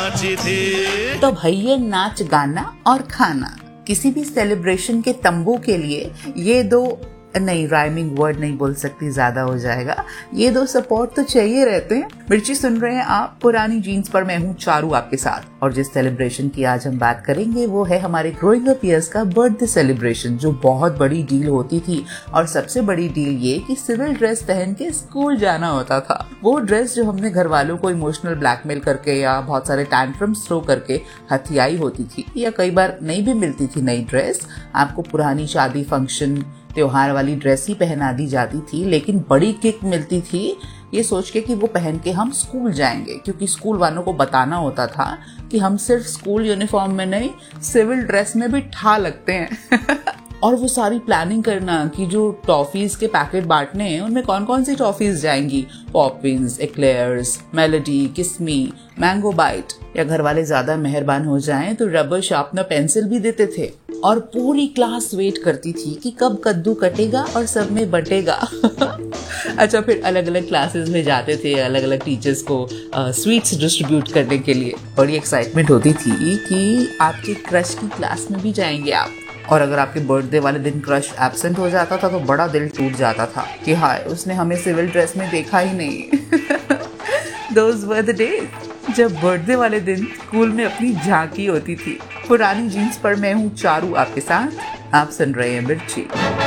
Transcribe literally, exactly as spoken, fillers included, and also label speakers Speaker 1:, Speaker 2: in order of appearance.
Speaker 1: तो भैया नाच गाना और खाना, किसी भी सेलिब्रेशन के तंबू के लिए ये दो, नहीं राइमिंग वर्ड नहीं बोल सकती, ज्यादा हो जाएगा, ये दो सपोर्ट तो चाहिए रहते हैं। मिर्ची सुन रहे हैं आप पुरानी जीन्स पर, मैं हूँ चारू आपके साथ। और जिस सेलिब्रेशन की आज हम बात करेंगे वो है हमारे ग्रोइंग अप ईयर्स का बर्थडे सेलिब्रेशन, जो बहुत बड़ी डील होती थी। और सबसे बड़ी डील ये कि सिविल ड्रेस पहन के स्कूल जाना होता था। वो ड्रेस जो हमने घर वालों को इमोशनल ब्लैकमेल करके या बहुत सारे टैंट्रम्स थ्रो करके हथियाई होती थी, या कई बार नहीं भी मिलती थी नई ड्रेस, आपको पुरानी शादी फंक्शन त्योहार वाली ड्रेस ही पहना दी जाती थी। लेकिन बड़ी किक मिलती थी ये सोच के कि वो पहन के हम स्कूल जाएंगे, क्योंकि स्कूल वालों को बताना होता था कि हम सिर्फ स्कूल यूनिफॉर्म में नहीं, सिविल ड्रेस में भी ठा लगते हैं। और वो सारी प्लानिंग करना कि जो टॉफीज के पैकेट बांटने हैं उनमें कौन कौन सी टॉफीज जाएंगी, Poppins, eclairs, melody, किस्मी, mango bite, या घर वाले ज्यादा मेहरबान हो जाएं तो रबर शार्पनर पेंसिल भी देते थे। और पूरी क्लास वेट करती थी कि कब कद्दू कटेगा और सब में बटेगा। अच्छा, फिर अलग अलग क्लासेस में जाते थे अलग अलग टीचर्स को स्वीट्स डिस्ट्रीब्यूट करने के लिए। बड़ी एक्साइटमेंट होती थी कि आपके क्रश की क्लास में भी जाएंगे आप। और अगर आपके बर्थडे वाले दिन क्रश एब्सेंट हो जाता था तो बड़ा दिल टूट जाता था कि हाय उसने हमें सिविल ड्रेस में देखा ही नहीं। Those were the days जब बर्थडे वाले दिन स्कूल में अपनी झांकी होती थी। पुरानी जीन्स पर मैं हूँ चारू आपके साथ, आप सुन रहे हैं मिर्ची।